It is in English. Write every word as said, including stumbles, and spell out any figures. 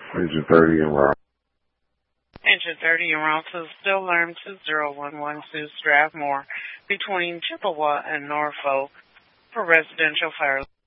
Engine thirty en route. Engine thirty en route to still alarm two zero one one two Strathmore between Chippewa and Norfolk for residential fire.